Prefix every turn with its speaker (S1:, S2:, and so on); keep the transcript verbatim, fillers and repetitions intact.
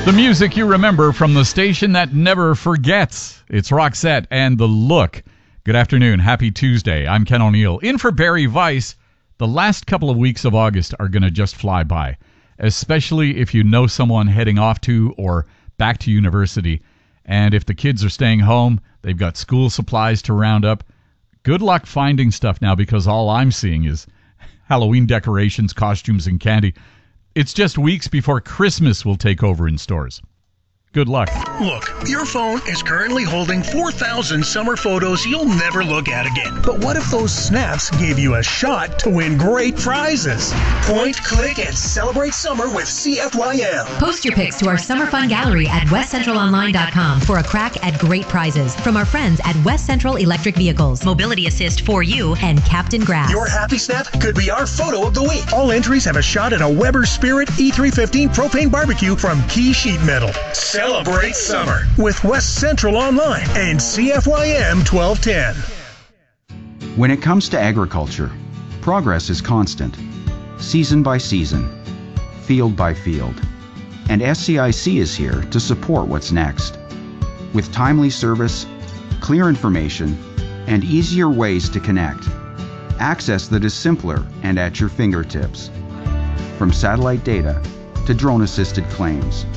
S1: The music you remember from the station that never forgets. It's Roxette and The Look. Good afternoon. Happy Tuesday. I'm Ken O'Neill. In for Barry Weiss. The last couple of weeks of August are going to just fly by, especially if you know someone heading off to or back to university. And if the kids are staying home, they've got school supplies to round up. Good luck finding stuff now, because all I'm seeing is Halloween decorations, costumes, and candy. It's just weeks before Christmas will take over in stores. Good luck.
S2: Look, your phone is currently holding four thousand summer photos you'll never look at again. But what if those snaps gave you a shot to win great prizes? Point, click, and celebrate summer with C F Y M.
S3: Post your pics to our Summer Fun Gallery at west central online dot com for a crack at great prizes from our friends at West Central Electric Vehicles, Mobility Assist for You, and Captain Grass.
S2: Your happy snap could be our photo of the week. All entries have a shot at a Weber Spirit E three fifteen propane barbecue from Key Sheet Metal. Celebrate summer with West Central Online and C F Y M twelve ten.
S4: When it comes to agriculture, progress is constant, season by season, field by field. And S C I C is here to support what's next. With timely service, clear information, and easier ways to connect. Access that is simpler and at your fingertips. From satellite data to drone-assisted claims.